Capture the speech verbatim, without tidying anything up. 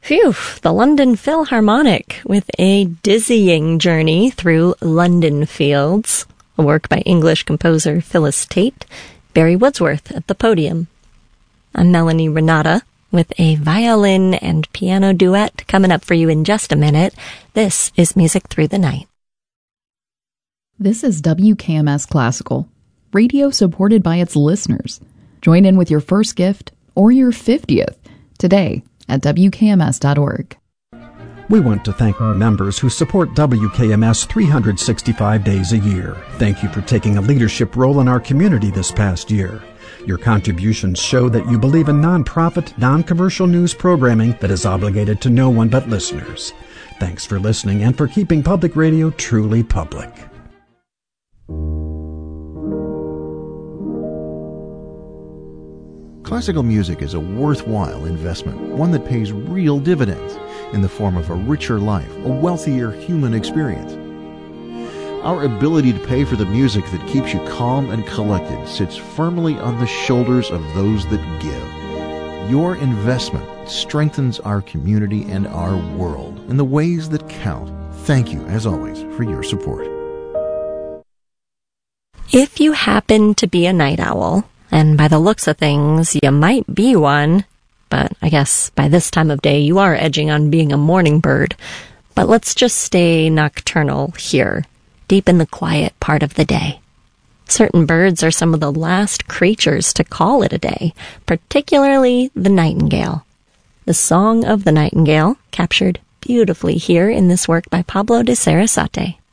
Phew, the London Philharmonic with a dizzying journey through London fields, a work by English composer Phyllis Tate, Barry Wordsworth at the podium. I'm Melanie Renata with a violin and piano duet coming up for you in just a minute. This is Music Through the Night. This is W K M S Classical, radio supported by its listeners. Join in with your first gift or your fiftieth today at W K M S dot org. We want to thank our members who support W K M S three hundred sixty-five days a year. Thank you for taking a leadership role in our community this past year. Your contributions show that you believe in nonprofit, non-commercial news programming that is obligated to no one but listeners. Thanks for listening and for keeping public radio truly public. Classical music is a worthwhile investment, one that pays real dividends in the form of a richer life, a wealthier human experience. Our ability to pay for the music that keeps you calm and collected sits firmly on the shoulders of those that give. Your investment strengthens our community and our world in the ways that count. Thank you, as always, for your support. If you happen to be a night owl, and by the looks of things, you might be one, but I guess by this time of day you are edging on being a morning bird. But let's just stay nocturnal here, deep in the quiet part of the day. Certain birds are some of the last creatures to call it a day, particularly the nightingale. The Song of the Nightingale, captured beautifully here in this work by Pablo de Sarasate.